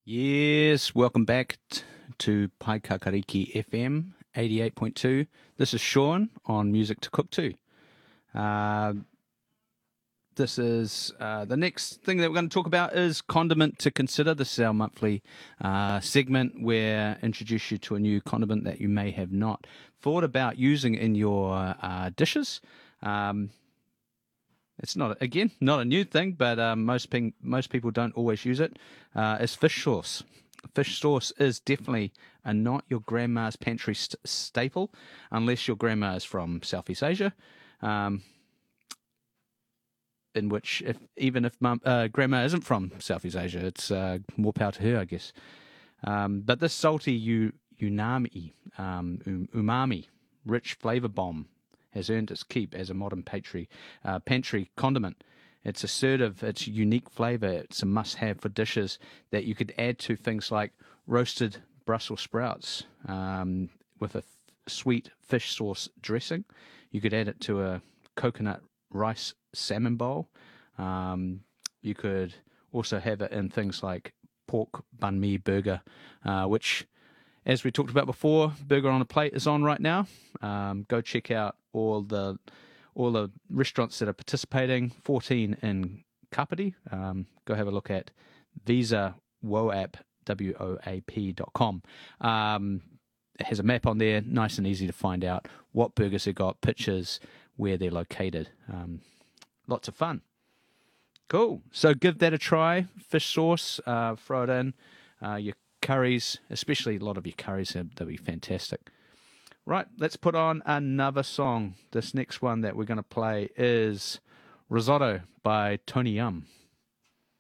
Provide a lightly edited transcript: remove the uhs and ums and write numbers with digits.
Yes, welcome back to Paikakariki FM 88.2. This is Sean on Music to Cook To. This is the next thing that we're going to talk about is condiment to consider. This is our monthly segment where I introduce you to a new condiment that you may have not thought about using in your dishes. It's not a new thing, but most people don't always use it. Is fish sauce. Fish sauce is definitely not your grandma's pantry staple, unless your grandma is from Southeast Asia. In which, even if grandma isn't from Southeast Asia, it's more power to her, I guess. But this salty umami, rich flavor bomb has earned its keep as a modern pantry condiment. It's assertive, it's unique flavor, it's a must-have for dishes that you could add to things like roasted Brussels sprouts with a sweet fish sauce dressing. You could add it to a coconut rice salmon bowl. You could also have it in things like pork banh mi burger, which, as we talked about before, Burger on a Plate is on right now. Go check out all the restaurants that are participating. 14 in Kapiti. Go have a look at Visa Woap, WOAP.com. It has a map on there, nice and easy to find out what burgers they've got, pictures, where they're located. Lots of fun. Cool. So give that a try. Fish sauce, throw it in. Your curries, especially a lot of your curries, they'll be fantastic. Right, let's put on another song. This next one that we're going to play is Risotto by Tony Yum.